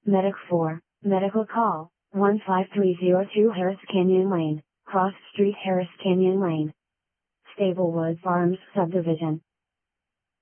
Medic 4, medical call, 15302 Harris Canyon Lane, Cross Street Harris Canyon Lane. Stablewood Farms Subdivision.